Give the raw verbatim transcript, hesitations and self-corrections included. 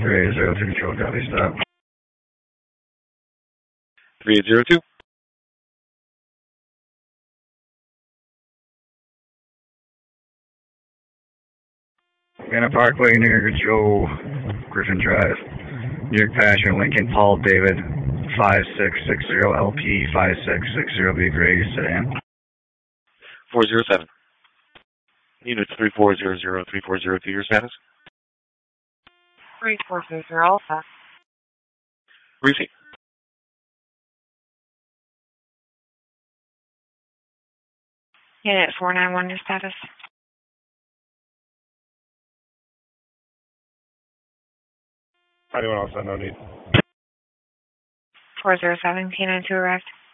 three eight zero two control, copy, stop. three eight zero two. Banner Parkway, New York Control, Griffin Drive. New York Passenger, Lincoln, Paul David, five six six zero L P five six six zero B for eighty sedan. four zero seven. Units three four zero zero, three four zero two, your status? three four zero zero Alpha. Briefing. Unit four nine one, your status? Anyone else? No need. four zero seven, K nine two arrived.